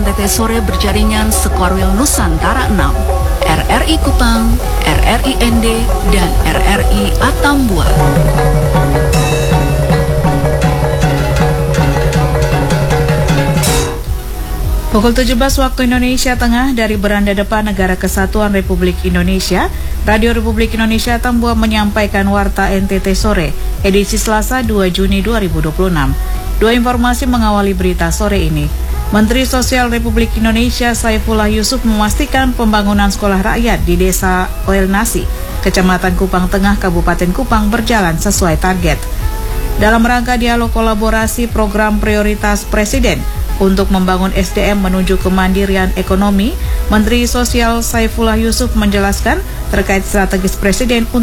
NTT sore berjaringan Sekorwil Nusantara 6, RRI Kupang, RRI ND, dan RRI Atambua. Pukul 17 waktu Indonesia Tengah dari beranda depan Negara Kesatuan Republik Indonesia, Radio Republik Indonesia Atambua menyampaikan Warta NTT Sore, edisi Selasa 2 Juni 2026. Dua informasi mengawali berita sore ini. Menteri Sosial Republik Indonesia Saifullah Yusuf memastikan pembangunan sekolah rakyat di Desa Oel Nasi, Kecamatan Kupang Tengah, Kabupaten Kupang berjalan sesuai target. Dalam rangka dialog kolaborasi program prioritas Presiden untuk membangun SDM menuju kemandirian ekonomi, Menteri Sosial Saifullah Yusuf menjelaskan terkait strategis Presiden